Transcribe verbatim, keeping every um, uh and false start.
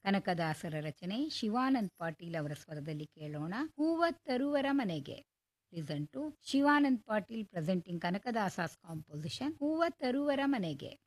ಕನಕದಾಸರ ರಚನೆ, ಶಿವಾನಂದ್ ಪಾಟೀಲ್ ಅವರ ಸ್ವರದಲ್ಲಿ ಕೇಳೋಣ. ಹೂವ ತರುವರ ಮನೆಗೆ. Listen to Shivanand Patil presenting ಕನಕದಾಸಾಸ್ composition ಹೂವ ತರುವರ ಮನೆಗೆ.